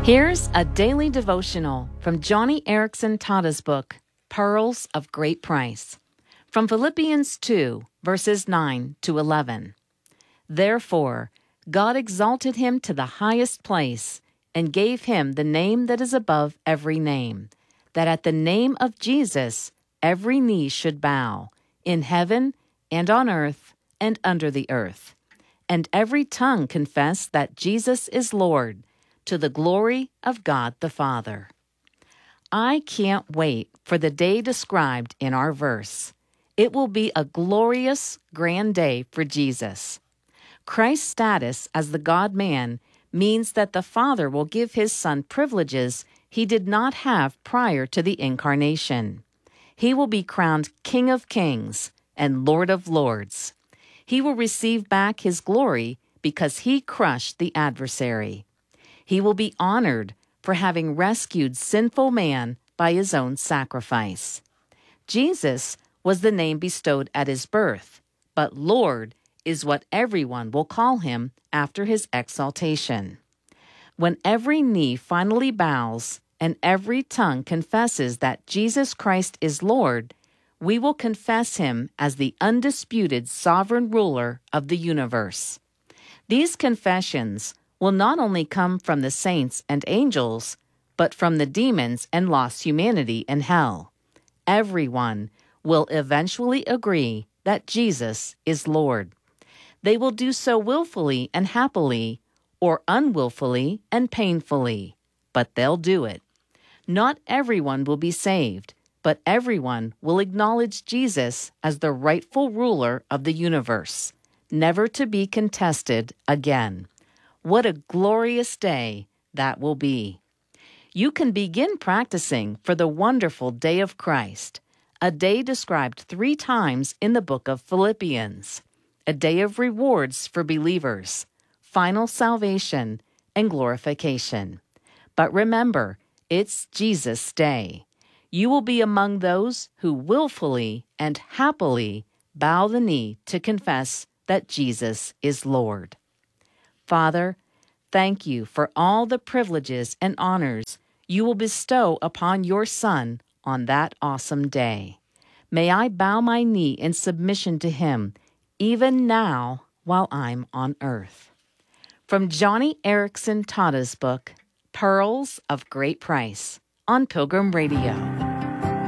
Here's a daily devotional from Joni Eareckson Tada's book, Pearls of Great Price, from Philippians 2, verses 9 to 11. Therefore, God exalted him to the highest place and gave him the name that is above every name, that at the name of Jesus every knee should bow, in heaven and on earth and under the earth, and every tongue confess that Jesus is Lord, to the glory of God the Father. I can't wait for the day described in our verse. It will be a glorious, grand day for Jesus. Christ's status as the God-man means that the Father will give his Son privileges he did not have prior to the incarnation. He will be crowned King of Kings and Lord of Lords. He will receive back his glory because he crushed the adversary. He will be honored for having rescued sinful man by his own sacrifice. Jesus was the name bestowed at his birth, but Lord is what everyone will call him after his exaltation. When every knee finally bows and every tongue confesses that Jesus Christ is Lord, we will confess him as the undisputed sovereign ruler of the universe. These confessions will not only come from the saints and angels, but from the demons and lost humanity in hell. Everyone will eventually agree that Jesus is Lord. They will do so willfully and happily, or unwillfully and painfully, but they'll do it. Not everyone will be saved, but everyone will acknowledge Jesus as the rightful ruler of the universe, never to be contested again. What a glorious day that will be. You can begin practicing for the wonderful day of Christ, a day described 3 times in the book of Philippians, a day of rewards for believers, final salvation, and glorification. But remember, it's Jesus' day. You will be among those who willfully and happily bow the knee to confess that Jesus is Lord. Father, thank you for all the privileges and honors you will bestow upon your Son on that awesome day. May I bow my knee in submission to him, even now while I'm on earth. From Joni Eareckson Tada's book, Pearls of Great Price, on Pilgrim Radio.